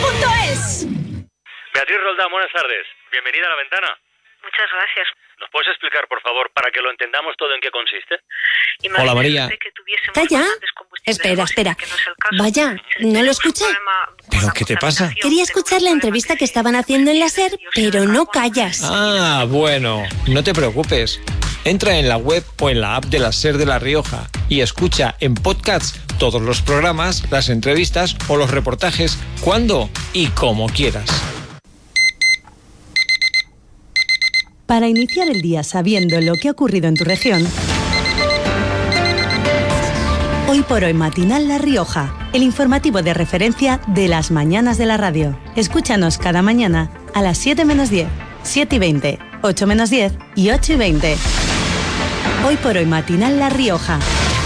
citroen.es. Beatriz Roldán, buenas tardes. Bienvenida a La Ventana. Muchas gracias. ¿Nos puedes explicar, por favor, para que lo entendamos todo, en qué consiste? Hola, María. Calla. Espera. Vaya, ¿no lo escuché? ¿Pero qué te pasa? Quería escuchar la entrevista que estaban haciendo en la SER, pero no callas. Ah, bueno, no te preocupes. Entra en la web o en la app de la SER de La Rioja y escucha en podcast todos los programas, las entrevistas o los reportajes cuando y como quieras. Para iniciar el día sabiendo lo que ha ocurrido en tu región, Hoy por Hoy Matinal La Rioja, el informativo de referencia de las mañanas de la radio. Escúchanos cada mañana a las 7 menos 10, 7 y 20, 8 menos 10 y 8 y 20. Hoy por Hoy Matinal La Rioja.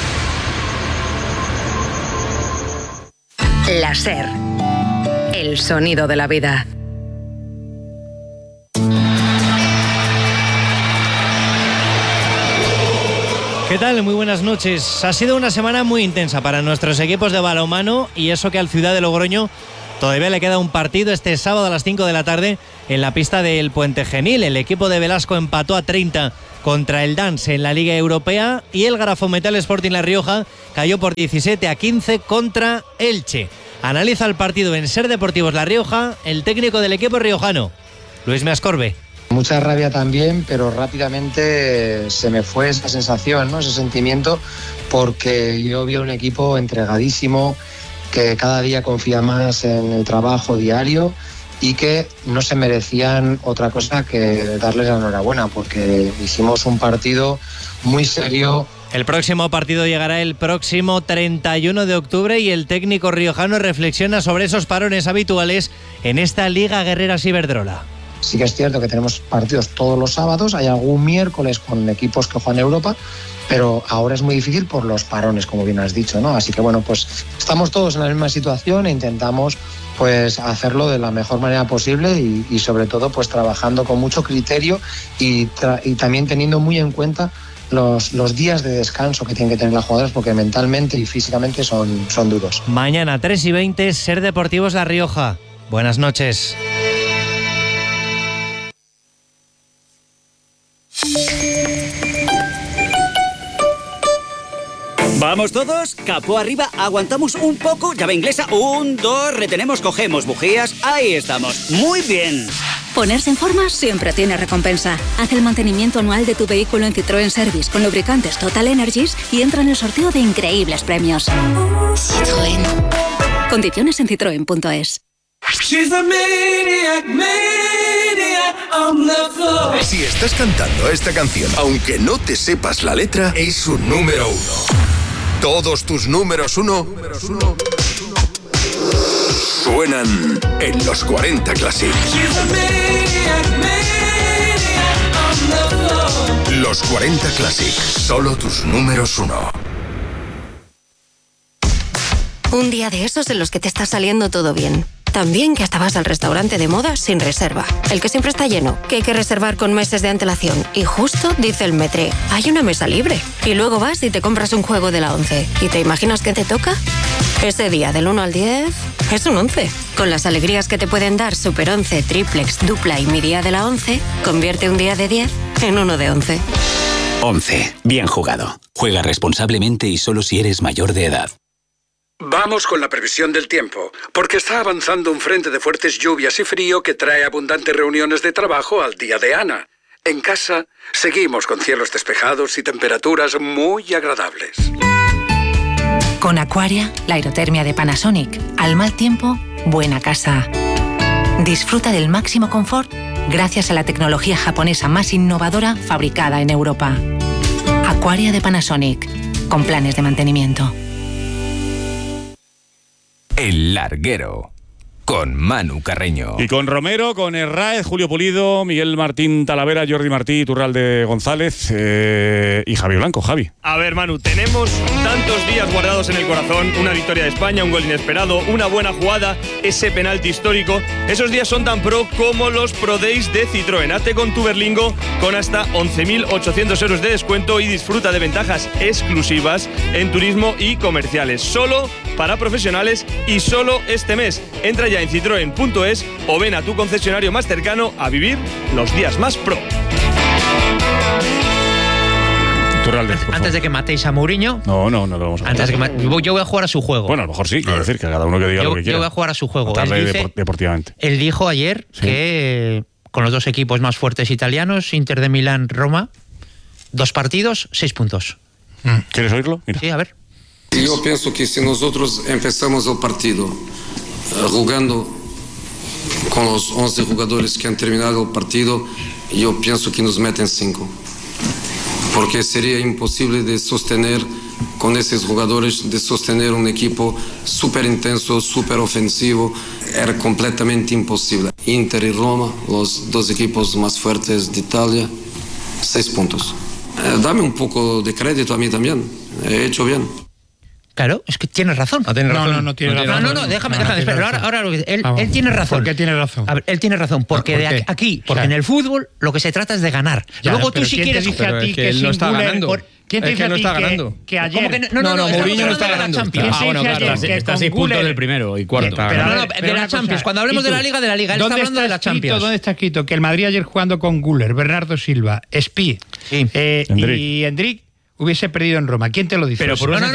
La SER, el sonido de la vida. ¿Qué tal? Muy buenas noches. Ha sido una semana muy intensa para nuestros equipos de balonmano y eso que al Ciudad de Logroño todavía le queda un partido este sábado a las 5 de la tarde en la pista del Puente Genil. El equipo de Velasco empató a 30 contra el Dance en la Liga Europea y el Grafometal Sporting La Rioja cayó por 17-15 contra Elche. Analiza el partido en SER Deportivos La Rioja el técnico del equipo riojano, Luis Meascorbe. Mucha rabia también, pero rápidamente se me fue esa sensación, ¿no? Ese sentimiento, porque yo vi un equipo entregadísimo, que cada día confía más en el trabajo diario y que no se merecían otra cosa que darles la enhorabuena, porque hicimos un partido muy serio. El próximo partido llegará el próximo 31 de octubre y el técnico riojano reflexiona sobre esos parones habituales en esta Liga Guerreras Iberdrola. Sí que es cierto que tenemos partidos todos los sábados, hay algún miércoles con equipos que juegan Europa, pero ahora es muy difícil por los parones, como bien has dicho, ¿no? Así que bueno, pues estamos todos en la misma situación e intentamos pues hacerlo de la mejor manera posible y sobre todo pues trabajando con mucho criterio y también teniendo muy en cuenta los días de descanso que tienen que tener las jugadoras, porque mentalmente y físicamente son duros. Mañana 3 y 20, SER Deportivos La Rioja. Buenas noches. ¿Vamos todos? Capó arriba, aguantamos un poco, llave inglesa, 1, 2, retenemos, cogemos bujías, ahí estamos, muy bien. Ponerse en forma siempre tiene recompensa. Haz el mantenimiento anual de tu vehículo en Citroën Service con lubricantes Total Energies y entra en el sorteo de increíbles premios. Citroën. Condiciones en citroen.es. Si estás cantando esta canción, aunque no te sepas la letra, es un número 1. Todos tus números 1 suenan en los 40 Classic. Los 40 Classic, solo tus números 1. Un día de esos en los que te está saliendo todo bien. También que hasta vas al restaurante de moda sin reserva. El que siempre está lleno, que hay que reservar con meses de antelación. Y justo dice el Metre, hay una mesa libre. Y luego vas y te compras un juego de la 11. ¿Y te imaginas qué te toca? Ese día del 1 al 10 es un 11. Con las alegrías que te pueden dar Super 11, Triplex, Dupla y Mi Día de la 11, convierte un día de 10 en uno de 11. 11. Bien jugado. Juega responsablemente y solo si eres mayor de edad. Vamos con la previsión del tiempo, porque está avanzando un frente de fuertes lluvias y frío que trae abundantes reuniones de trabajo al día de Ana. En casa, seguimos con cielos despejados y temperaturas muy agradables. Con Aquaria, la aerotermia de Panasonic. Al mal tiempo, buena casa. Disfruta del máximo confort gracias a la tecnología japonesa más innovadora fabricada en Europa. Aquaria de Panasonic, con planes de mantenimiento. El Larguero, con Manu Carreño. Y con Romero, con Herráez, Julio Pulido, Miguel Martín Talavera, Jordi Martí, Iturralde González y Javi Blanco. Javi. A ver, Manu, tenemos tantos días guardados en el corazón, una victoria de España, un gol inesperado, una buena jugada, ese penalti histórico. Esos días son tan pro como los Pro Days de Citroën. Hazte con tu Berlingo con hasta 11.800 euros de descuento y disfruta de ventajas exclusivas en turismo y comerciales. Solo para profesionales y solo este mes. Entra ya ya en citroen.es o ven a tu concesionario más cercano a vivir los días más pro. Antes de que matéis a Mourinho. No lo vamos a hacer. Yo voy a jugar a su juego. Bueno, a lo mejor sí, quiero decir que cada uno que diga lo que quiera. Yo voy a jugar a su juego. Deportivamente. Él dijo ayer que con los dos equipos más fuertes italianos, Inter de Milán, Roma, 2 partidos, 6 puntos. ¿Quieres oírlo? Mira. Sí, a ver. Yo pienso que si nosotros empezamos el partido jugando con los 11 jugadores que han terminado el partido, yo pienso que nos meten 5. Porque sería imposible de sostener con esos jugadores, de sostener un equipo súper intenso, súper ofensivo. Era completamente imposible. Inter y Roma, los 2 equipos más fuertes de Italia, 6 puntos. Dame un poco de crédito a mí también. He hecho bien. Claro, es que tienes razón. No tiene razón. No, déjame, espera. Ahora él tiene razón. ¿Por qué tiene razón? A ver, él tiene razón, porque de aquí, porque en el fútbol lo que se trata es de ganar. Luego tú si quieres... ¿Quién te dice a ti que él no está ganando? ¿Quién te dice no está ganando? Que ayer... No, Mourinho no está ganando. Bueno, claro, está a 6 puntos del primero y cuarto. De la Champions. Cuando hablemos de la Liga, él está hablando de la Champions. ¿Dónde está escrito que el Madrid ayer jugando con Güler, Bernardo Silva, Espí y Endrick hubiese perdido en Roma? ¿Quién te lo dice? Pero por una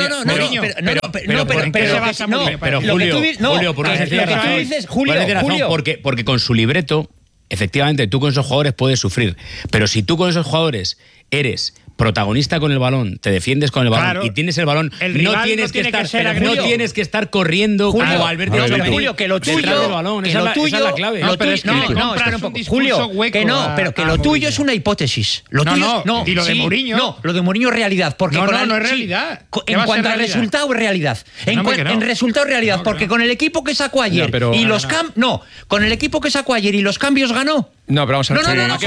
Julio, porque con su libreto, efectivamente, tú con esos jugadores puedes sufrir. Pero si tú con esos jugadores eres protagonista con el balón, te defiendes con el balón y tienes el balón, no tienes que estar corriendo como Valverde. Julio, que lo tuyo del balón, esa es la clave. Espera un poco. Julio, que no, pero que lo tuyo es una hipótesis. Lo tuyo y lo de Mourinho. No, lo de Mourinho es realidad. Porque no es realidad. En cuanto al resultado es realidad. En resultado es realidad, porque con el equipo que sacó ayer y los cambios... No, con el equipo que sacó ayer y los cambios ganó. No, pero vamos a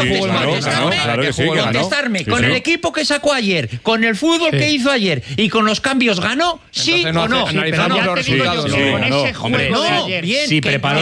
ver. Contestarme. Con el equipo que sacó ayer, con el fútbol que hizo ayer y con los cambios ganó, ¿sí o no? Con ese juego de ayer. Si preparó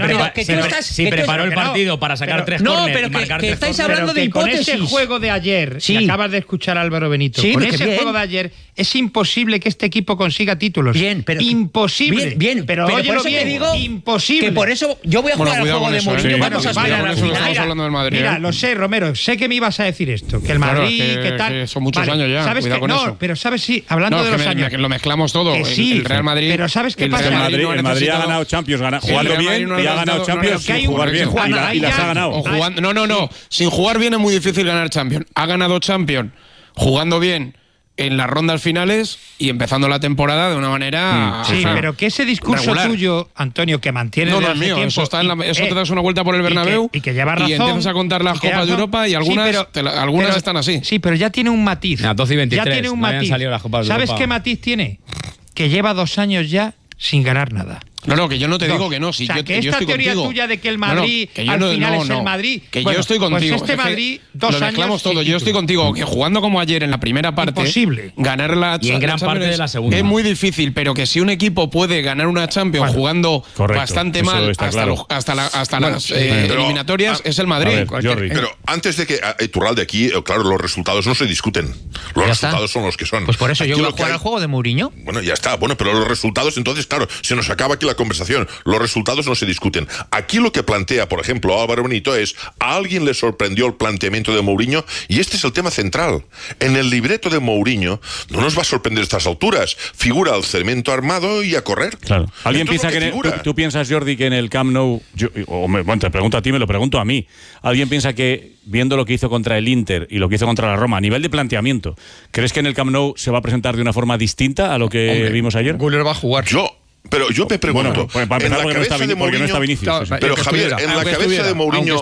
el partido para sacar 3 córneres y marcar 3 que estáis hablando de hipótesis. Con ese juego de ayer, y acabas de escuchar a Álvaro Benito, con ese juego de ayer es imposible que este equipo consiga títulos. Imposible. Pero oye lo que digo, imposible. Que por eso yo voy a jugar al juego de Mourinho. Vamos a esperar. Hablando del Madrid. Mira, lo sé, Romero, sé que me ibas a decir esto, que el Madrid, que tal. Que son muchos años ya. ¿Sabes cuidado que, con eso. Pero sabes, sí, hablando de los años. Que lo mezclamos todo. Sí, el Real Madrid. Pero ¿sabes qué pasa? El Madrid ha ganado Champions, jugando bien, y ha ganado Champions sin jugar bien. Y las ha ganado. No. Sin jugar bien es muy difícil ganar Champions. Ha ganado Champions jugando bien en las rondas finales y empezando la temporada de una manera... Sí, pero que ese discurso regular. Tuyo, Antonio, que mantiene no es mío, tiempo, eso te das una vuelta por el Bernabéu y que lleva razón, y empiezas a contar las Copas de Europa y algunas, algunas están así. Sí, pero ya tiene un matiz. 12 y 23, ya tiene un matiz. ¿Sabes qué matiz tiene? Que lleva 2 años ya sin ganar nada. No, que yo no te digo que no. Si o sea, yo, que yo esta estoy teoría contigo. tuya de que el Madrid al final es el Madrid. Que yo estoy contigo. Pues Madrid, 2 años. Lo mezclamos todo. Yo estoy contigo. Que jugando como ayer en la primera parte. Imposible. Ganar la y en gran parte de la segunda. Es muy difícil, pero que si un equipo puede ganar una Champions jugando bastante mal hasta las eliminatorias, es el Madrid. Pero antes de que Iturralde aquí, claro, los resultados no se discuten. Los resultados son los que son. Pues por eso yo voy a jugar al juego de Mourinho. Bueno, ya está. Bueno, pero los resultados, entonces, claro, se nos acaba aquí la conversación. Los resultados no se discuten. Aquí lo que plantea, por ejemplo, Álvaro Benito es: a alguien le sorprendió el planteamiento de Mourinho, y este es el tema central. En el libreto de Mourinho no nos va a sorprender a estas alturas. Figura el cemento armado y a correr. Claro. ¿Alguien piensa que tú piensas, Jordi, que en el Camp Nou, bueno, te pregunto a ti, me lo pregunto a mí. ¿Alguien piensa que, viendo lo que hizo contra el Inter y lo que hizo contra la Roma, a nivel de planteamiento, crees que en el Camp Nou se va a presentar de una forma distinta a lo que vimos ayer? Güler va a jugar. Pero yo me pregunto, para empezar, porque no está Vinicius. Pero Javier, en la cabeza de Mourinho...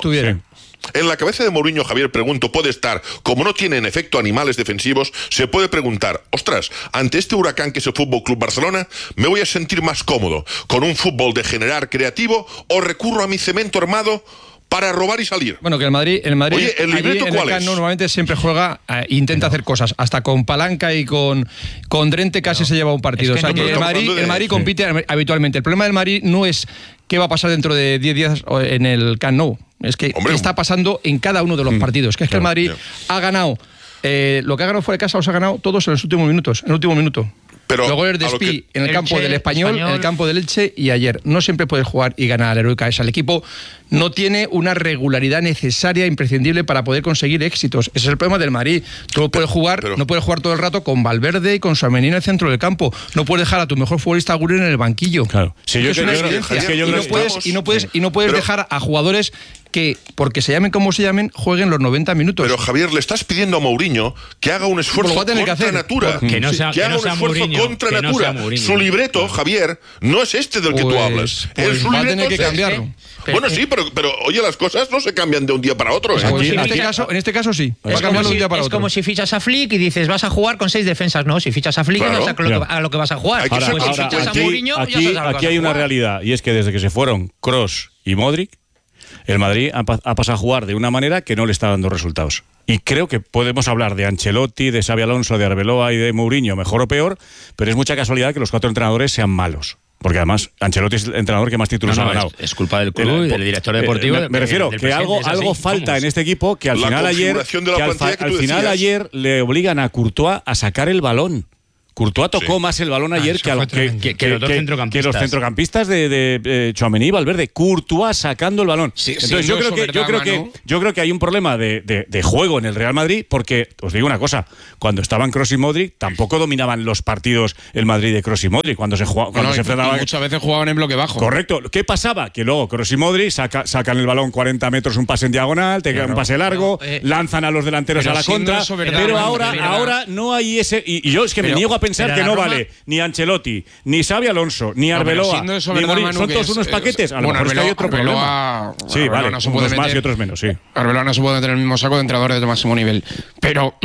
En la cabeza de Mourinho, Javier, pregunto, puede estar, como no tiene en efecto animales defensivos, se puede preguntar, ostras, ante este huracán que es el Fútbol Club Barcelona, ¿me voy a sentir más cómodo con un fútbol de generar creativo o recurro a mi cemento armado para robar y salir? Bueno, que el Madrid Oye, ¿el libreto cuál es? Normalmente siempre juega, intenta hacer cosas, hasta con Palanca y con Drente casi se lleva un partido. O sea, que el Madrid compite habitualmente. El problema del Madrid no es qué va a pasar dentro de 10 días en el Camp Nou. Es que qué está pasando en cada uno de los partidos. Que es que el Madrid ha ganado, lo que ha ganado fuera de casa los ha ganado todos en los últimos minutos, en el último minuto. Pero los goles de Espí en el campo del Español, en el campo del Elche y ayer. No siempre puedes jugar y ganar a la heroica esa. El equipo no tiene una regularidad necesaria, imprescindible para poder conseguir éxitos. Ese es el problema del Madrid. Tú no puedes jugar todo el rato con Valverde y con Tchouaméni en el centro del campo. No puedes dejar a tu mejor futbolista Aguirre en el banquillo. Claro. Sí, es una evidencia. Y no puedes dejar a jugadores que, porque se llamen como se llamen, jueguen los 90 minutos. Pero Javier, le estás pidiendo a Mourinho que haga un esfuerzo contra natura. Que haga un esfuerzo contra natura. Su libreto, Javier, no es este del que tú hablas. Su va a libreto tener que cambiarlo. Bueno, sí, pero oye, las cosas no se cambian de un día para otro. En este caso sí. Va a cambiarlo de un día para otro. Es como si fichas a Flick y dices, vas a jugar con 6 defensas. No, si fichas a Flick, no sabes a lo que vas a jugar. Aquí hay una realidad, y es que desde que se fueron Kroos y Modric, el Madrid ha pasado a jugar de una manera que no le está dando resultados. Y creo que podemos hablar de Ancelotti, de Xabi Alonso, de Arbeloa y de Mourinho, mejor o peor, pero es mucha casualidad que los 4 entrenadores sean malos. Porque además Ancelotti es el entrenador que más títulos ha ganado. Es culpa del club y del director deportivo. Me refiero que algo falta en este equipo, que al final ayer le obligan a Courtois a sacar el balón. Courtois tocó más el balón ayer que los centrocampistas de Tchouaméni y Valverde. Courtois sacando el balón. Entonces yo creo que hay un problema de juego en el Real Madrid, porque os digo una cosa, cuando estaban Kroos y Modric tampoco dominaban los partidos el Madrid de Kroos y Modric cuando se enfrentaban. Muchas veces jugaban en bloque bajo. Correcto. ¿Qué pasaba? Que luego Kroos y Modric sacan el balón 40 metros, un pase en diagonal, un pase largo, lanzan a los delanteros a la contra. Pero ahora no hay ese. Y yo es que me niego a pensar que no vale ni Ancelotti, ni Xabi Alonso, ni Arbeloa, ni Mourinho. Son todos unos paquetes. A lo mejor es que hay otro problema. Sí, vale, unos más y otros menos, sí. Arbeloa no se puede meter en el mismo saco de entrenadores de máximo nivel. Pero,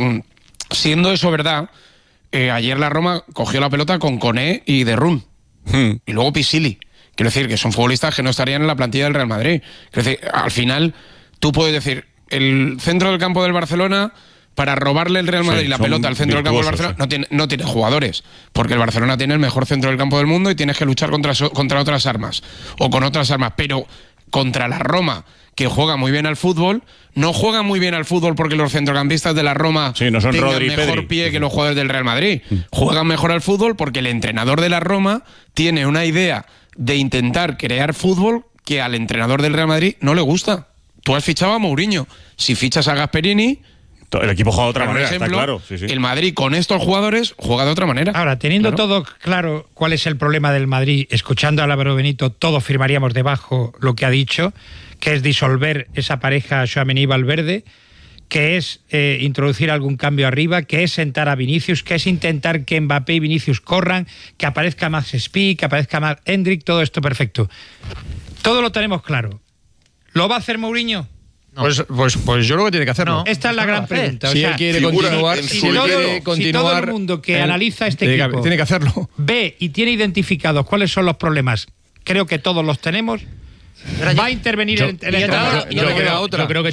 siendo eso verdad, ayer la Roma cogió la pelota con Koné y De Roon. Y luego Pisili. Quiero decir que son futbolistas que no estarían en la plantilla del Real Madrid. Quiero decir, al final, tú puedes decir, el centro del campo del Barcelona, para robarle el Real Madrid la pelota al centro del campo del Barcelona, no tiene jugadores, porque el Barcelona tiene el mejor centro del campo del mundo y tienes que luchar contra otras armas, o con otras armas, pero contra la Roma, que juega muy bien al fútbol, no juega muy bien al fútbol porque los centrocampistas de la Roma no son tengan mejor pie que los jugadores del Real Madrid. Juegan mejor al fútbol porque el entrenador de la Roma tiene una idea de intentar crear fútbol que al entrenador del Real Madrid no le gusta. Tú has fichado a Mourinho. Si fichas a Gasperini, el equipo juega de otra manera, está claro. Sí. El Madrid con estos jugadores juega de otra manera. Ahora, teniendo todo claro cuál es el problema del Madrid, escuchando a Álvaro Benito, todos firmaríamos debajo lo que ha dicho, que es disolver esa pareja Tchouaméni-Valverde, que es introducir algún cambio arriba, que es sentar a Vinicius, que es intentar que Mbappé y Vinicius corran, que aparezca más Speed, que aparezca más Hendrick, todo esto perfecto. Todo lo tenemos claro. ¿Lo va a hacer Mourinho? No. Pues yo creo que tiene que hacerlo. No, esta es la gran pregunta. Si él quiere continuar, si todo el mundo que analiza este equipo tiene que hacerlo, ve y tiene identificados cuáles son los problemas, creo que todos los tenemos, va a intervenir el entrenador. Yo creo que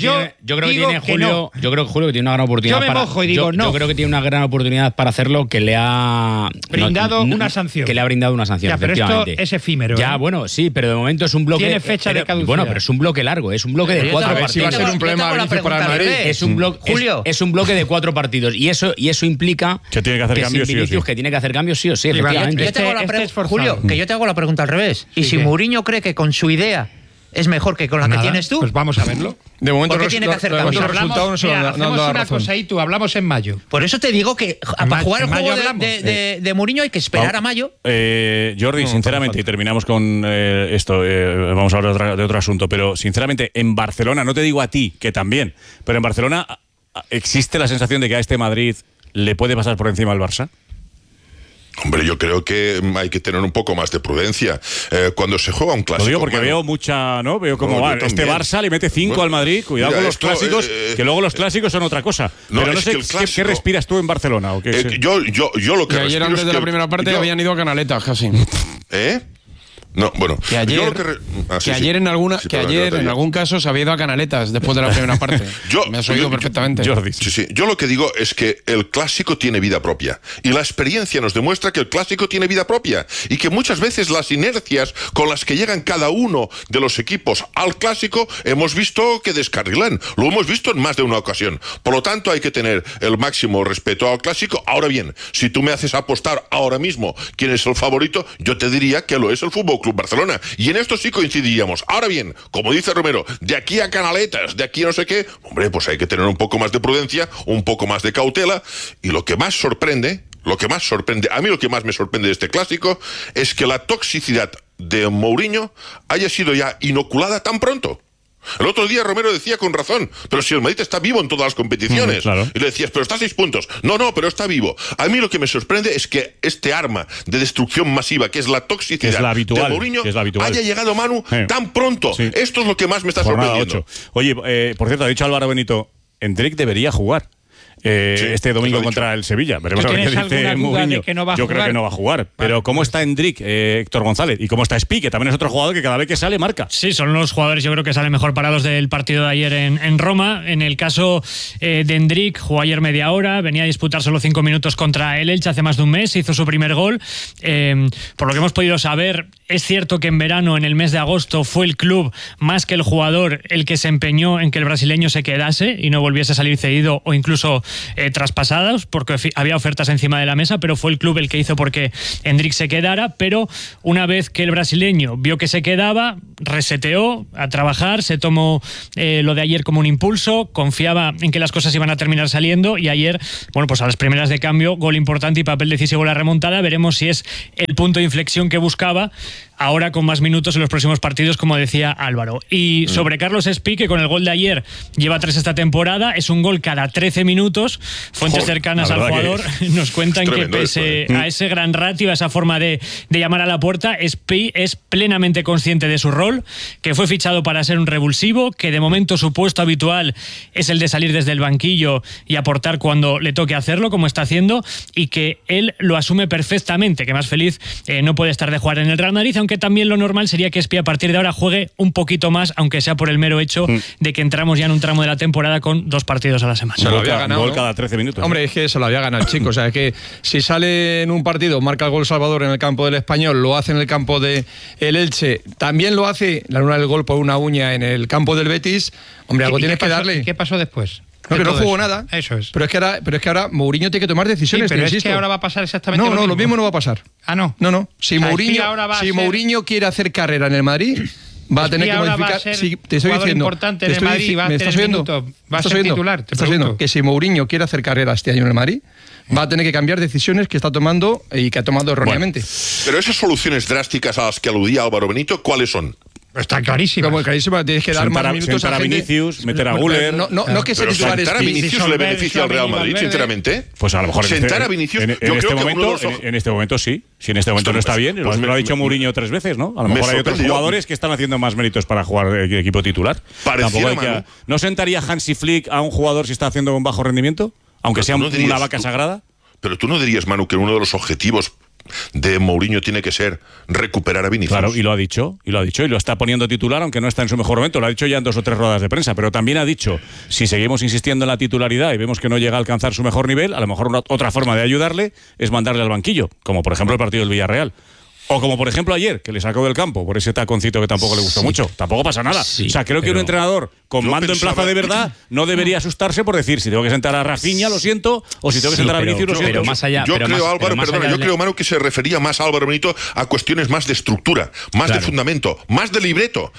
Julio tiene una gran oportunidad. Yo creo que tiene una gran oportunidad para hacerlo, que le ha brindado una sanción. Que le ha brindado una sanción. Ya, pero esto es efímero. Ya, bueno, sí, pero de momento es un bloque. Tiene fecha de caducidad. Bueno, pero es un bloque largo, es un bloque de 4 partidos. Si va a ser un problema para el Madrid. Es un bloque de 4 partidos y eso implica que tiene que hacer cambios, que tiene que hacer cambios sí o sí, efectivamente. Julio, que yo te hago la pregunta al revés. Y si Mourinho cree que con su idea es mejor que con la que tienes tú, pues vamos a verlo. De momento ¿por qué tiene que hacer cambios? Hacemos una cosa y tú hablamos en mayo. Por eso te digo que para jugar el juego de Mourinho hay que esperar a mayo. Jordi, sinceramente, y terminamos con esto, vamos a hablar de otro asunto, pero sinceramente en Barcelona, no te digo a ti, que también, pero en Barcelona ¿existe la sensación de que a este Madrid le puede pasar por encima al Barça? Hombre, yo creo que hay que tener un poco más de prudencia. Cuando se juega un clásico... Lo digo porque veo mucha, ¿no? Veo como este Barça le mete 5 al Madrid. Cuidado con los clásicos, que luego los clásicos son otra cosa. Pero no sé qué respiras tú en Barcelona. ¿O qué? Yo lo que ayer antes de la primera parte habían ido a Canaletas casi. No, bueno. Que ayer, en algún caso se había ido a canaletas después de la primera parte. Me has oído perfectamente. Jordi. Sí. Yo lo que digo es que el clásico tiene vida propia. Y la experiencia nos demuestra que el clásico tiene vida propia. Y que muchas veces las inercias con las que llegan cada uno de los equipos al clásico hemos visto que descarrilan. Lo hemos visto en más de una ocasión. Por lo tanto, hay que tener el máximo respeto al clásico. Ahora bien, si tú me haces apostar ahora mismo quién es el favorito, yo te diría que lo es el Fútbol Club Barcelona. Y en esto sí coincidiríamos. Ahora bien, como dice Romero, de aquí a canaletas, de aquí a no sé qué, hombre, pues hay que tener un poco más de prudencia, un poco más de cautela. Y lo que más sorprende, a mí lo que más me sorprende de este clásico es que la toxicidad de Mourinho haya sido ya inoculada tan pronto. El otro día Romero decía con razón, pero si el Madrid está vivo en todas las competiciones. Claro. Y le decías, pero está a 6 puntos. No, pero está vivo. A mí lo que me sorprende es que este arma de destrucción masiva, que es la toxicidad de Mourinho, haya llegado, Manu, tan pronto. Sí. Esto es lo que más me está sorprendiendo. Oye, por cierto, ha dicho Álvaro Benito, Endrick debería jugar. Este domingo contra el Sevilla. Veremos a ver qué dice Mourinho. Yo creo que no va a jugar. Pero ¿cómo está Endrick, Héctor González? Y ¿cómo está Spi, que también es otro jugador que cada vez que sale marca? Sí, son los jugadores yo creo que salen mejor parados del partido de ayer en Roma. En el caso de Endrick, jugó ayer media hora, venía a disputar solo 5 minutos contra el Elche hace más de un mes, hizo su primer gol. Por lo que hemos podido saber, es cierto que en verano, en el mes de agosto, fue el club más que el jugador el que se empeñó en que el brasileño se quedase y no volviese a salir cedido o incluso traspasados, porque había ofertas encima de la mesa, pero fue el club el que hizo porque Endrick se quedara. Pero una vez que el brasileño vio que se quedaba, reseteó a trabajar, se tomó lo de ayer como un impulso, confiaba en que las cosas iban a terminar saliendo y ayer, bueno, pues a las primeras de cambio, gol importante y papel decisivo en la remontada. Veremos si es el punto de inflexión que buscaba, ahora con más minutos en los próximos partidos, como decía Álvaro. Y sobre Carlos Spi, que con el gol de ayer lleva 3 esta temporada, es un gol cada 13 minutos. Fuentes cercanas al jugador nos cuentan que pese a ese gran ratio, a esa forma de llamar a la puerta, Spi es plenamente consciente de su rol, que fue fichado para ser un revulsivo, que de momento su puesto habitual es el de salir desde el banquillo y aportar cuando le toque hacerlo, como está haciendo, y que él lo asume perfectamente, que más feliz no puede estar de jugar en el Real Madrid, aunque también lo normal sería que Spi a partir de ahora juegue un poquito más, aunque sea por el mero hecho de que entramos ya en un tramo de la temporada con 2 partidos a la semana. Se lo había ganado, gol cada 13 minutos. Hombre, es que se lo había ganado el chico. O sea, es que si sale en un partido, marca el gol Salvador en el campo del Español, lo hace en el campo del Elche, también lo hace, la luna del gol por una uña en el campo del Betis, hombre, algo tienes que darle. ¿Qué pasó después? No, que no jugó nada. Eso es. Pero es que ahora Mourinho tiene que tomar decisiones. Sí, pero es que ahora va a pasar exactamente lo mismo. No, lo mismo no va a pasar. Ah, no. No. Si Mourinho quiere hacer carrera en el Madrid, va a tener que modificar. Sí, te estoy diciendo. Importante en el Madrid, va a tener minutos, va a ser titular. Estás viendo que si Mourinho quiere hacer carrera este año en el Madrid, va a tener que cambiar decisiones que está tomando y que ha tomado erróneamente. Pero esas soluciones drásticas a las que aludía Álvaro Benito, ¿cuáles son? Está clarísimo. Como clarísimo, tienes que dar más minutos a Vinicius, meter a Guller. No es que sea titular. ¿Sentar a Vinicius le beneficia al Real Madrid, sinceramente? Pues a lo mejor sentar a Vinicius, en este momento sí. Si en este momento no está bien, pues lo ha dicho Mourinho 3 veces, ¿no? A lo mejor hay otros jugadores que están haciendo más méritos para jugar el equipo titular. ¿No sentaría Hansi Flick a un jugador si está haciendo un bajo rendimiento? Aunque sea una vaca sagrada. Pero tú no dirías, Manu, que uno de los objetivos de Mourinho tiene que ser recuperar a Vinicius. Claro, y lo ha dicho, y lo está poniendo titular, aunque no está en su mejor momento. Lo ha dicho ya en 2 o 3 ruedas de prensa, pero también ha dicho, si seguimos insistiendo en la titularidad y vemos que no llega a alcanzar su mejor nivel, a lo mejor otra forma de ayudarle es mandarle al banquillo, como por ejemplo el partido del Villarreal. O como por ejemplo ayer, que le sacó del campo por ese taconcito que tampoco le gustó mucho. Tampoco pasa nada. Sí, o sea, creo que un entrenador con mando en plaza de verdad no debería asustarse por decir, si tengo que sentar a Rafinha, lo siento, o si tengo que sentar a Vinicius, lo siento. Pero más allá, yo creo, Manu, que se refería más a Álvaro Benito a cuestiones más de estructura, más de fundamento, más de libreto.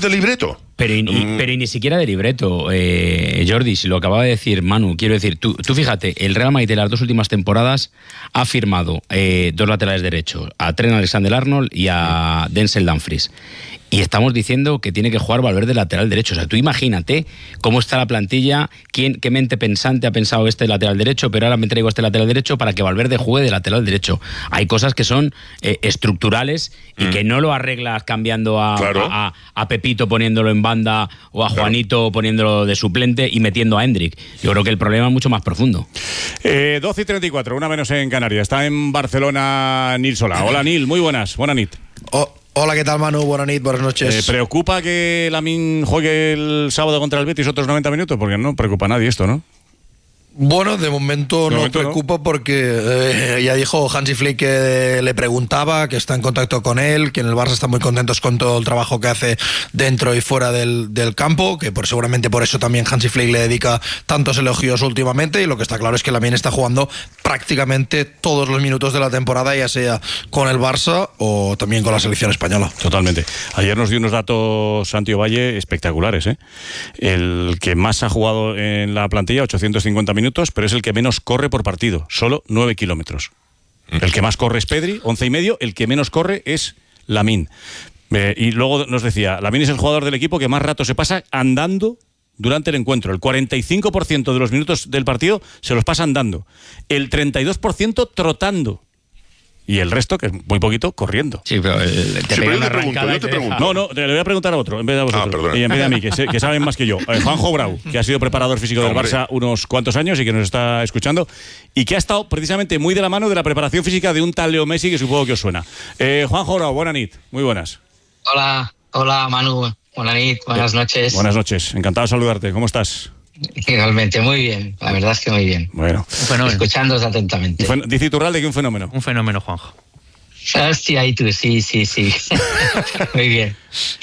Pero ni siquiera de libreto, Jordi, si lo acababa de decir Manu, quiero decir, tú fíjate, el Real Madrid de las 2 últimas temporadas ha firmado 2 laterales derechos, a Trent Alexander-Arnold y a Denzel Dumfries. Y estamos diciendo que tiene que jugar Valverde lateral derecho. O sea, tú imagínate cómo está la plantilla, qué mente pensante ha pensado este lateral derecho, pero ahora me traigo este lateral derecho para que Valverde juegue de lateral derecho. Hay cosas que son estructurales y que no lo arreglas cambiando a Pepito poniéndolo en banda o a Juanito poniéndolo de suplente y metiendo a Endrick. Yo creo que el problema es mucho más profundo. 12:34, una menos en Canarias. Está en Barcelona Nil Solà. Hola Nil, muy buenas. Buena nit. Hola, ¿qué tal, Manu? Buenas noches. ¿Preocupa que Lamine juegue el sábado contra el Betis otros 90 minutos? Porque no preocupa a nadie esto, ¿no? Bueno, de momento no preocupa porque ya dijo Hansi Flick que le preguntaba, que está en contacto con él, que en el Barça están muy contentos con todo el trabajo que hace dentro y fuera del campo, que seguramente por eso también Hansi Flick le dedica tantos elogios últimamente, y lo que está claro es que Lamine está jugando prácticamente todos los minutos de la temporada, ya sea con el Barça o también con la selección española. Totalmente. Ayer nos dio unos datos Santi Ovalle espectaculares, ¿eh? El que más ha jugado en la plantilla, 850 minutos, pero es el que menos corre por partido, solo 9 kilómetros. El que más corre es Pedri, 11,5, el que menos corre es Lamine. Y luego nos decía, Lamine es el jugador del equipo que más rato se pasa andando durante el encuentro. El 45% de los minutos del partido se los pasa andando, el 32% trotando, y el resto, que es muy poquito, corriendo. Sí, pero te pega una arrancada. Yo te pregunto. No, le voy a preguntar a otro, en vez de a vosotros. Y en vez de a mí, que saben más que yo. Juanjo Brau, que ha sido preparador físico del Barça unos cuantos años y que nos está escuchando, y que ha estado precisamente muy de la mano de la preparación física de un tal Leo Messi, que supongo que os suena. Juanjo Brau, buenas noches. Muy buenas. Hola Manu, buenas noches. Buenas noches, encantado de saludarte. ¿Cómo estás? Igualmente, muy bien, la verdad es que muy bien. Bueno, escuchándoos atentamente. Dice Iturralde que un fenómeno. Un fenómeno, Juanjo. Hostia, y tú, sí. Muy bien.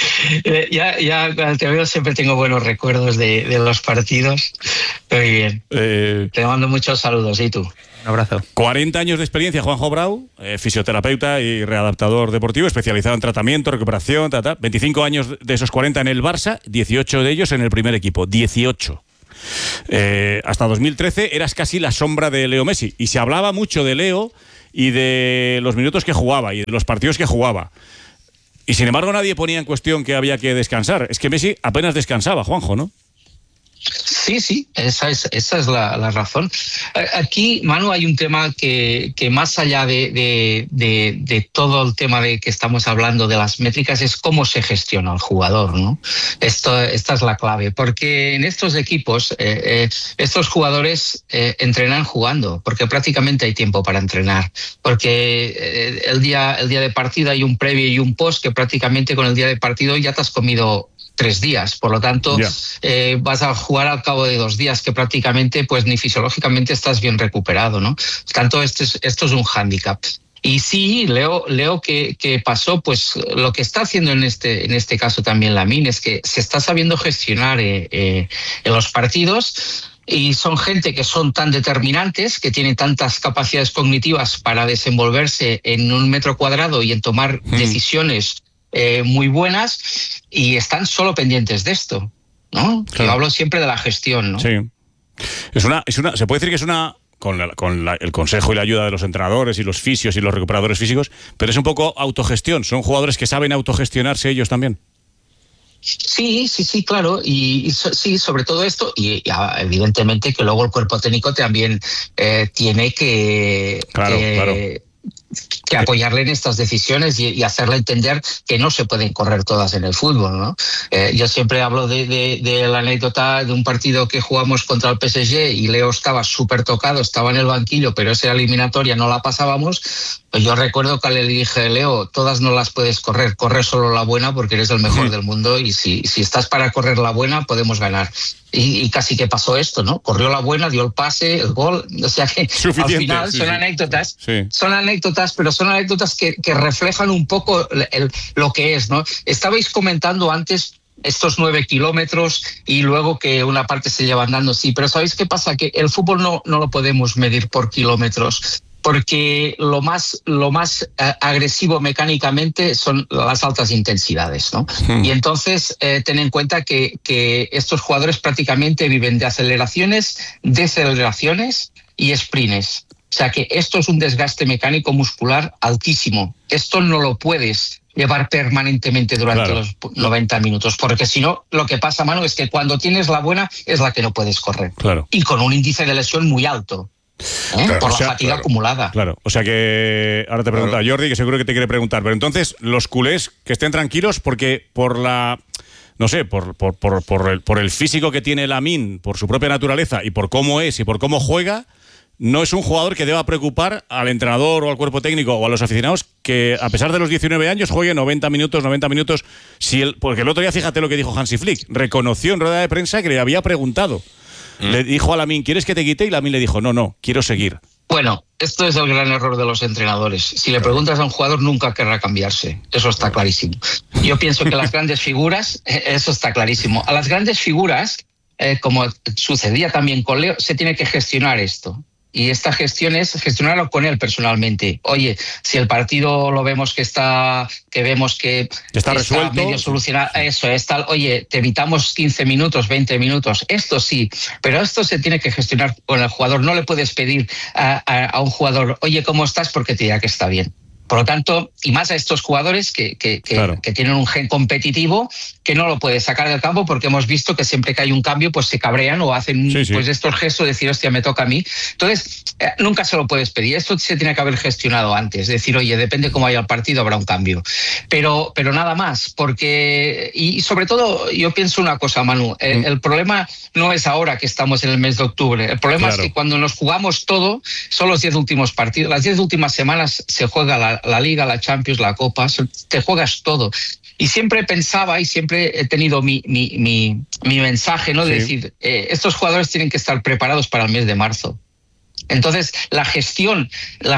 Ya cuando te veo siempre tengo buenos recuerdos de los partidos. Muy bien. Te mando muchos saludos, ¿y tú? Un abrazo. 40 años de experiencia, Juanjo Brau, fisioterapeuta y readaptador deportivo, especializado en tratamiento, recuperación, 25 años de esos 40 en el Barça, 18 de ellos en el primer equipo, 18. Hasta 2013 eras casi la sombra de Leo Messi, y se hablaba mucho de Leo y de los minutos que jugaba y de los partidos que jugaba, y sin embargo nadie ponía en cuestión que había que descansar. Es que Messi apenas descansaba, Juanjo, ¿no? Sí, esa es la razón. Aquí, Manu, hay un tema que más allá de todo el tema de que estamos hablando de las métricas, es cómo se gestiona el jugador, ¿no? Esta es la clave, porque en estos equipos estos jugadores entrenan jugando, porque prácticamente hay tiempo para entrenar, porque el día de partido hay un previo y un post, que prácticamente con el día de partido ya te has comido 3 días, por lo tanto vas a jugar al cabo de 2 días, que prácticamente pues ni fisiológicamente estás bien recuperado, ¿no? Por tanto, esto es un hándicap. Y sí, Leo que pasó, pues lo que está haciendo en este caso también Lamine es que se está sabiendo gestionar en los partidos. Y son gente que son tan determinantes, que tienen tantas capacidades cognitivas para desenvolverse en un metro cuadrado y en tomar decisiones muy buenas, y están solo pendientes de esto, ¿no? Claro. Yo hablo siempre de la gestión, ¿no? Sí. Se puede decir que es una, con el consejo y la ayuda de los entrenadores y los fisios y los recuperadores físicos, pero es un poco autogestión. Son jugadores que saben autogestionarse ellos también. Sí, claro, y sí, sobre todo esto, y evidentemente que luego el cuerpo técnico también tiene que apoyarle en estas decisiones y hacerle entender que no se pueden correr todas en el fútbol, ¿no? Yo siempre hablo de la anécdota de un partido que jugamos contra el PSG y Leo estaba súper tocado, estaba en el banquillo, pero esa eliminatoria no la pasábamos. Pues yo recuerdo que le dije, Leo, todas no las puedes correr, corre solo la buena porque eres el mejor del mundo, y si estás para correr la buena podemos ganar. Y casi que pasó esto, ¿no? Corrió la buena, dio el pase, el gol, o sea que al final son anécdotas, pero son anécdotas que reflejan un poco lo que es, ¿no? Estabais comentando antes estos 9 kilómetros y luego que una parte se lleva andando, sí, pero ¿sabéis qué pasa? Que el fútbol no lo podemos medir por kilómetros, porque lo más agresivo mecánicamente son las altas intensidades, ¿no? Y entonces ten en cuenta que estos jugadores prácticamente viven de aceleraciones, deceleraciones y sprints. O sea que esto es un desgaste mecánico muscular altísimo. Esto no lo puedes llevar permanentemente durante los 90 minutos, porque si no, lo que pasa, Manu, es que cuando tienes la buena es la que no puedes correr. Claro. Y con un índice de lesión muy alto. Por la fatiga acumulada. Claro, o sea que ahora te pregunta Jordi, que seguro que te quiere preguntar, pero entonces los culés que estén tranquilos porque por el físico que tiene Lamine, por su propia naturaleza y por cómo es y por cómo juega, no es un jugador que deba preocupar al entrenador o al cuerpo técnico o a los aficionados que, a pesar de los 19 años, juegue 90 minutos. Porque el otro día, fíjate lo que dijo Hansi Flick, reconoció en rueda de prensa que le había preguntado. Le dijo a Lamine, ¿quieres que te quite? Y Lamine le dijo, no, quiero seguir. Bueno, esto es el gran error de los entrenadores. Si le preguntas a un jugador, nunca querrá cambiarse. Eso está clarísimo. Yo pienso que las grandes figuras, eso está clarísimo. A las grandes figuras, como sucedía también con Leo, se tiene que gestionar esto. Y esta gestión es gestionarlo con él personalmente. Oye, si el partido lo vemos que está resuelto, medio solucionado, eso es tal, oye, te evitamos 15 minutos, 20 minutos, esto sí, pero esto se tiene que gestionar con el jugador. No le puedes pedir a un jugador, oye, ¿cómo estás? Porque te dirá que está bien. Por lo tanto, y más a estos jugadores que tienen un gen competitivo, que no lo puedes sacar del campo, porque hemos visto que siempre que hay un cambio, pues se cabrean o hacen pues estos gestos de decir, hostia, me toca a mí. Entonces, nunca se lo puedes pedir. Esto se tiene que haber gestionado antes. Decir, oye, depende cómo vaya el partido, habrá un cambio. Pero nada más, porque... Y sobre todo, yo pienso una cosa, Manu. El problema no es ahora que estamos en el mes de octubre. El problema es que cuando nos jugamos todo, son los 10 últimos partidos. Las 10 últimas semanas se juega la Liga, la Champions, la Copa, te juegas todo. Y siempre pensaba y siempre he tenido mi mensaje, ¿no? De decir, estos jugadores tienen que estar preparados para el mes de marzo. Entonces, la gestión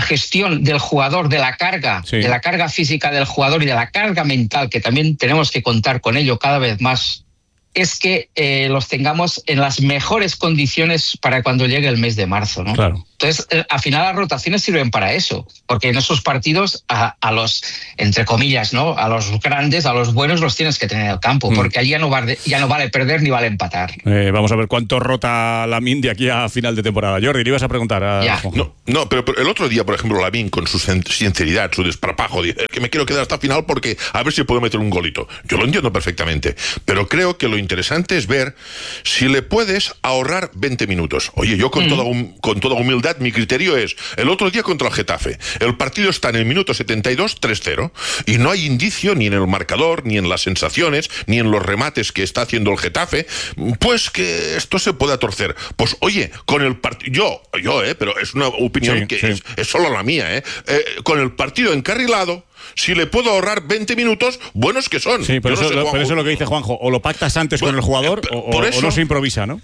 del jugador, de la carga física del jugador y de la carga mental, que también tenemos que contar con ello cada vez más, es que los tengamos en las mejores condiciones para cuando llegue el mes de marzo, ¿no? Claro. Entonces, al final las rotaciones sirven para eso, porque en esos partidos a los, entre comillas, ¿no? A los grandes, a los buenos los tienes que tener en el campo, porque allí ya no vale perder ni vale empatar. Vamos a ver cuánto rota Lamine de aquí a final de temporada. Jordi, le ibas a preguntar a No, pero el otro día, por ejemplo, Lamine, con su sinceridad, su desparpajo, dice que me quiero quedar hasta el final porque a ver si puedo meter un golito. Yo lo entiendo perfectamente, pero creo que lo interesante es ver si le puedes ahorrar 20 minutos. Oye, yo con toda humildad, mi criterio es, el otro día contra el Getafe, el partido está en el minuto 72, 3-0, y no hay indicio ni en el marcador, ni en las sensaciones, ni en los remates que está haciendo el Getafe, pues que esto se pueda torcer. Pues oye, con el partido, pero es una opinión es solo la mía, con el partido encarrilado, si le puedo ahorrar 20 minutos, buenos que son. Sí, pero eso es lo que dice Juanjo. O lo pactas antes con el jugador o no se improvisa, ¿no?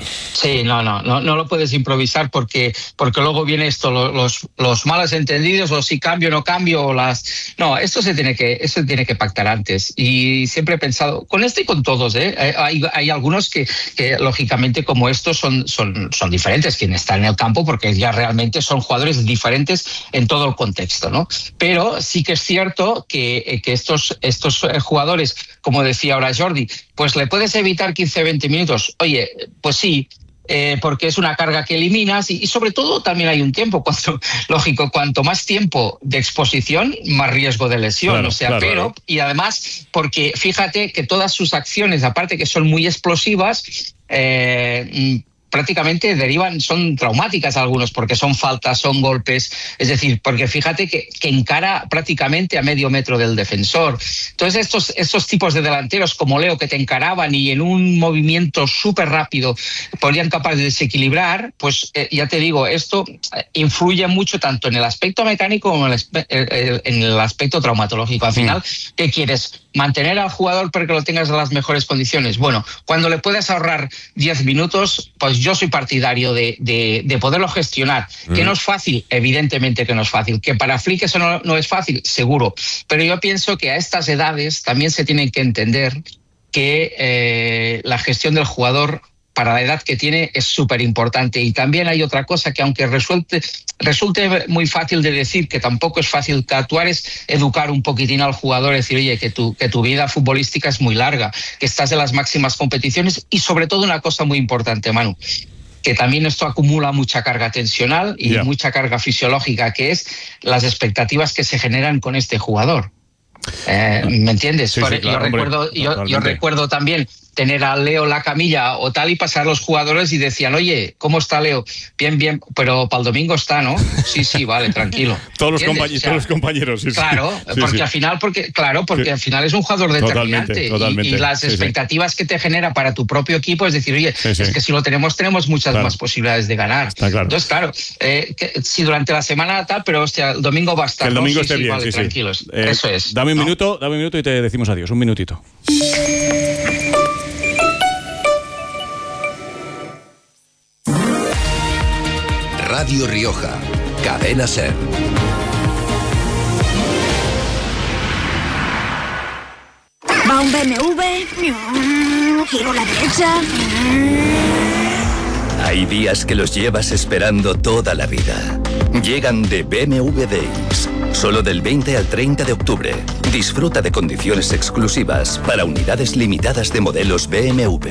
Sí, no lo puedes improvisar porque luego viene esto, los malos entendidos, o si cambio o no cambio, no, esto se tiene que pactar antes. Y siempre he pensado, con esto y con todos, hay algunos que lógicamente como estos son diferentes, quienes están en el campo, porque ya realmente son jugadores diferentes en todo el contexto, ¿no? Pero sí que es cierto que estos jugadores, como decía ahora Jordi, pues le puedes evitar 15-20 minutos. Oye, pues sí, porque es una carga que eliminas y sobre todo también hay un tiempo, cuanto más tiempo de exposición, más riesgo de lesión, y además porque fíjate que todas sus acciones, aparte que son muy explosivas, prácticamente son traumáticas algunos, porque son faltas, son golpes, es decir, porque fíjate que encara prácticamente a medio metro del defensor. Entonces estos tipos de delanteros como Leo, que te encaraban y en un movimiento súper rápido podían capaz de desequilibrar, pues ya te digo, esto influye mucho tanto en el aspecto mecánico como en el aspecto traumatológico. Al final, ¿qué quieres? ¿Mantener al jugador para que lo tengas en las mejores condiciones? Bueno, cuando le puedes ahorrar 10 minutos, pues yo soy partidario de poderlo gestionar. Que no es fácil, evidentemente que no es fácil. Que para Flick eso no es fácil, seguro. Pero yo pienso que a estas edades también se tiene que entender que la gestión del jugador para la edad que tiene es súper importante. Y también hay otra cosa que, aunque resulte muy fácil de decir, que tampoco es fácil de actuar, es educar un poquitín al jugador, decir, oye, que tu vida futbolística es muy larga, que estás en las máximas competiciones, y sobre todo una cosa muy importante, Manu, que también esto acumula mucha carga tensional y mucha carga fisiológica, que es las expectativas que se generan con este jugador. ¿Me entiendes? Sí, claro, yo recuerdo también tener a Leo en la camilla o tal y pasar los jugadores y decían, oye, ¿cómo está Leo? Bien, pero para el domingo está, ¿no? Sí, vale, tranquilo. Todos los compañeros, sí. Claro, porque al final, al final es un jugador determinante. Totalmente, y las expectativas que te genera para tu propio equipo es decir, oye, es que si lo tenemos muchas más posibilidades de ganar. Está claro. Entonces, claro, si durante la semana tal, pero hostia, el domingo va a estar. Que el domingo esté bien, vale, tranquilos. Eso es. Dame un minuto y te decimos adiós. Un minutito. Radio Rioja, Cadena SER. Va un BMW, giro a la derecha. Hay días que los llevas esperando toda la vida. Llegan de BMW Days. Solo del 20 al 30 de octubre. Disfruta de condiciones exclusivas para unidades limitadas de modelos BMW.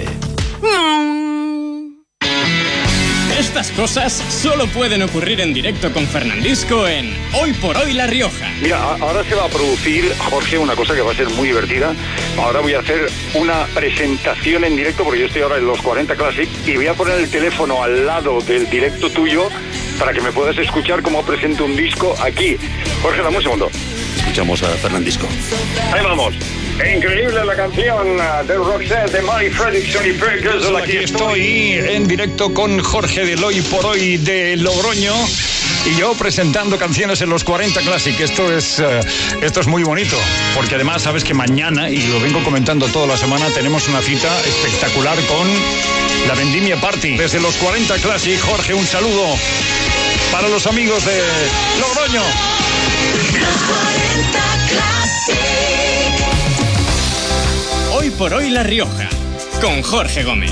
Estas cosas solo pueden ocurrir en directo con Fernandisco en Hoy por Hoy La Rioja. Mira, ahora se va a producir, Jorge, una cosa que va a ser muy divertida. Ahora voy a hacer una presentación en directo, porque yo estoy ahora en los 40 Classic, y voy a poner el teléfono al lado del directo tuyo para que me puedas escuchar cómo presento un disco aquí. Jorge, dame un segundo. Escuchamos a Fernandisco. Ahí vamos. Increíble la canción de Roxette de Mary Fredrickson y Ferguson. Aquí estoy en directo con Jorge del Hoy por Hoy de Logroño y yo presentando canciones en los 40 Classic. Esto es muy bonito, porque además sabes que mañana, y lo vengo comentando toda la semana, tenemos una cita espectacular con la Vendimia Party. Desde los 40 Classic, Jorge, un saludo para los amigos de Logroño. Los 40 Classic. Hoy por Hoy La Rioja, con Jorge Gómez.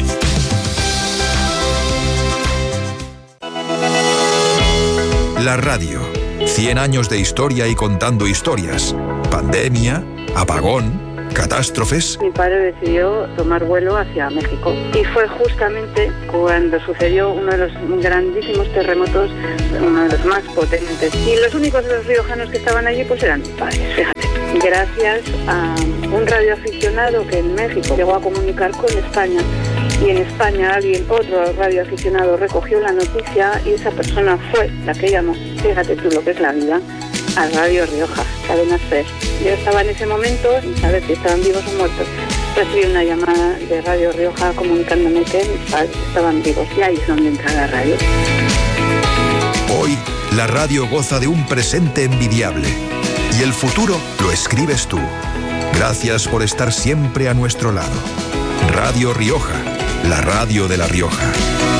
La radio. 100 años de historia y contando historias. Pandemia, apagón, catástrofes. Mi padre decidió tomar vuelo hacia México. Y fue justamente cuando sucedió uno de los grandísimos terremotos, uno de los más potentes. Y los únicos de los riojanos que estaban allí pues eran mis padres, fíjate. Gracias a un radioaficionado que en México llegó a comunicar con España, y en España otro radioaficionado recogió la noticia y esa persona fue la que llamó, fíjate tú lo que es la vida, a Radio Rioja, Cadena SER. Yo estaba en ese momento, sin saber si estaban vivos o muertos, recibí una llamada de Radio Rioja comunicándome que mis padres estaban vivos, y ahí es donde entra la radio. Hoy, la radio goza de un presente envidiable. Y el futuro lo escribes tú. Gracias por estar siempre a nuestro lado. Radio Rioja, la radio de La Rioja.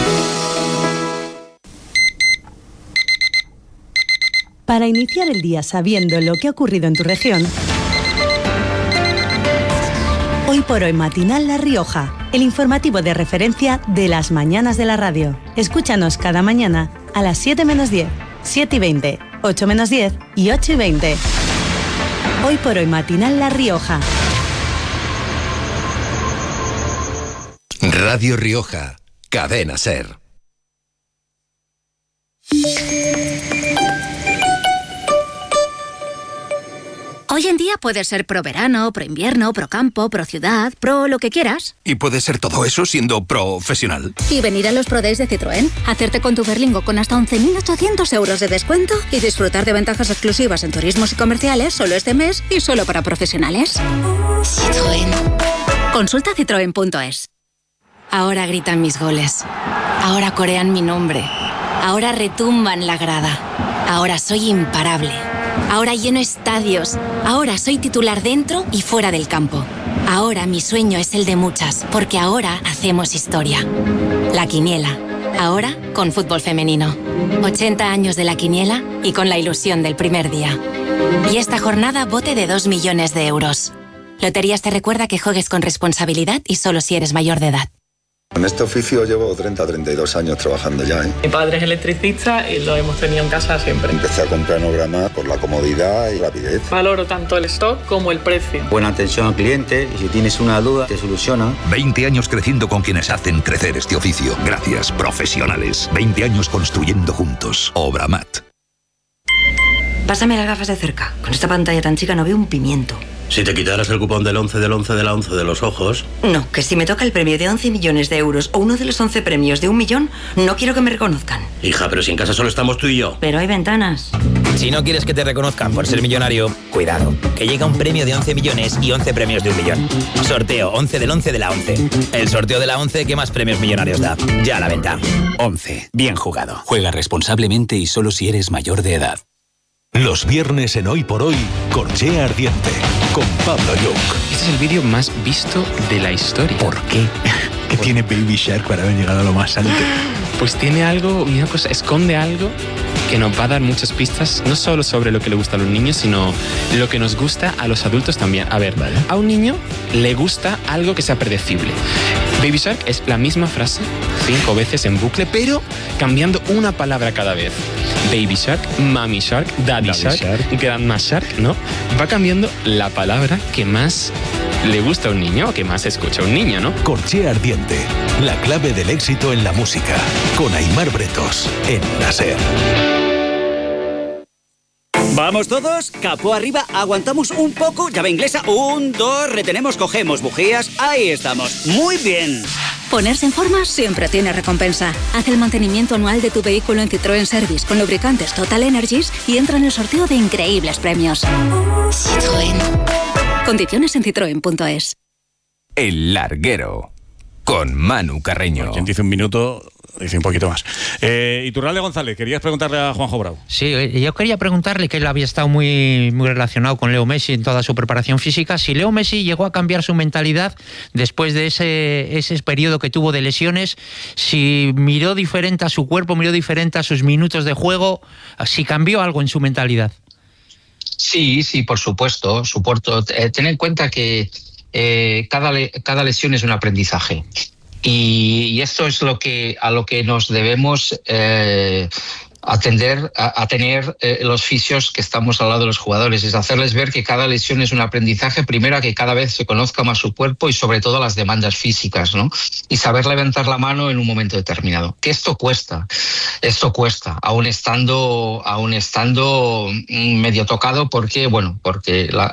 Para iniciar el día sabiendo lo que ha ocurrido en tu región, Hoy por Hoy Matinal La Rioja, el informativo de referencia de las mañanas de la radio. Escúchanos cada mañana a las 7 menos 10, 7 y 20, 8 menos 10 y 8 y 20. Hoy por Hoy Matinal La Rioja. Radio Rioja, Cadena SER. Hoy en día puedes ser pro verano, pro invierno, pro campo, pro ciudad, pro lo que quieras. Y puedes ser todo eso siendo profesional. Y venir a los Pro Days de Citroën, hacerte con tu Berlingo con hasta 11.800 euros de descuento y disfrutar de ventajas exclusivas en turismos y comerciales solo este mes y solo para profesionales. Citroën. Consulta citroen.es. Ahora gritan mis goles. Ahora corean mi nombre. Ahora retumban la grada. Ahora soy imparable. Ahora lleno estadios. Ahora soy titular dentro y fuera del campo. Ahora mi sueño es el de muchas, porque ahora hacemos historia. La Quiniela. Ahora con fútbol femenino. 80 años de La Quiniela y con la ilusión del primer día. Y esta jornada bote de 2 millones de euros. Loterías te recuerda que juegues con responsabilidad y solo si eres mayor de edad. En este oficio llevo 32 años trabajando ya. Mi padre es electricista y lo hemos tenido en casa siempre. Empecé a comprar Nograma por la comodidad y rapidez. Valoro tanto el stock como el precio. Buena atención al cliente y si tienes una duda te soluciona. 20 años creciendo con quienes hacen crecer este oficio. Gracias, profesionales. 20 años construyendo juntos. Obramat. Pásame las gafas de cerca. Con esta pantalla tan chica no veo un pimiento. Si te quitaras el cupón del 11 del 11 de la 11 de los ojos... No, que si me toca el premio de 11 millones de euros o uno de los 11 premios de 1 millón, no quiero que me reconozcan. Hija, pero si en casa solo estamos tú y yo. Pero hay ventanas. Si no quieres que te reconozcan por ser millonario, cuidado, que llega un premio de 11 millones y 11 premios de 1 millón. Sorteo 11 del 11 de la 11. El sorteo de la 11 que más premios millonarios da. Ya a la venta. 11. Bien jugado. Juega responsablemente y solo si eres mayor de edad. Los viernes en Hoy por Hoy, Corchea Ardiente, con Pablo Young. Este es el vídeo más visto de la historia. ¿Por qué? ¿Qué tiene Baby Shark para haber llegado a lo más alto? Pues tiene algo, una cosa, esconde algo que nos va a dar muchas pistas, no solo sobre lo que le gusta a los niños, sino lo que nos gusta a los adultos también. A ver, a un niño le gusta algo que sea predecible. Baby Shark es la misma frase 5 veces en bucle, pero cambiando una palabra cada vez. Baby Shark, Mommy Shark, Daddy Shark, Grandma Shark, ¿no? Va cambiando la palabra que más le gusta a un niño o que más escucha a un niño, ¿no? Corchea Ardiente, la clave del éxito en la música, con Aimar Bretos, en La SER. ¿Vamos todos? Capó arriba, aguantamos un poco, llave inglesa, 1, 2, retenemos, cogemos bujías, ahí estamos, muy bien. Ponerse en forma siempre tiene recompensa. Haz el mantenimiento anual de tu vehículo en Citroën Service con lubricantes Total Energies y entra en el sorteo de increíbles premios. Citroën. Condiciones en citroen.es. El Larguero, con Manu Carreño. Quien dice un minuto, dice un poquito más. Iturralde González, querías preguntarle a Juanjo Bravo. Sí, yo quería preguntarle, que él había estado muy relacionado con Leo Messi en toda su preparación física, si Leo Messi llegó a cambiar su mentalidad después de ese periodo que tuvo de lesiones, si miró diferente a su cuerpo, miró diferente a sus minutos de juego, si cambió algo en su mentalidad. Sí, por supuesto. Ten en cuenta que cada lesión es un aprendizaje. Y esto es a lo que nos debemos atender a tener los fisios que estamos al lado de los jugadores, es hacerles ver que cada lesión es un aprendizaje, primero a que cada vez se conozca más su cuerpo y sobre todo las demandas físicas, ¿no? Y saber levantar la mano en un momento determinado. Que esto cuesta, aún estando medio tocado, porque